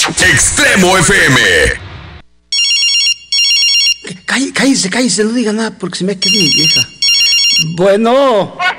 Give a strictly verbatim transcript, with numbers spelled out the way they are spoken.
Extremo F M. Cállese, cállese, no diga nada porque se me queda mi vieja. Bueno.